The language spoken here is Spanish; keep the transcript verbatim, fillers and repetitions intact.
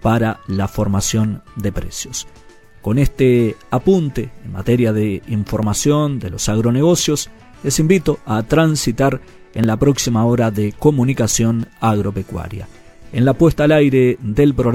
para la formación de precios. Con este apunte en materia de información de los agronegocios, les invito a transitar en la próxima hora de comunicación agropecuaria. En la puesta al aire del programa